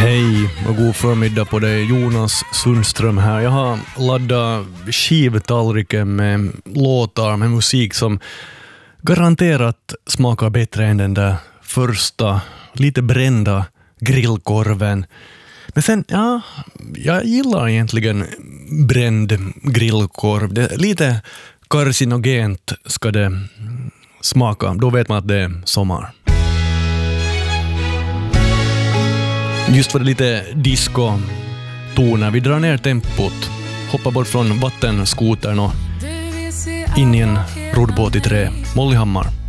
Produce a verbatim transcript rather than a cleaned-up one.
Hej och god förmiddag på dig, Jonas Sundström här. Jag har laddat skivtallriken med låtar med musik som garanterat smakar bättre än den där första, lite brända grillkorven. Men sen, ja, jag gillar egentligen bränd grillkorv. Det är lite karcinogent ska det smaka. Då vet man att det är sommar. Just för det lite disco-toner. Vi drar ner tempot, hoppar bort från vattenskotern och in i en roddbåt i trä. Molly Hammar.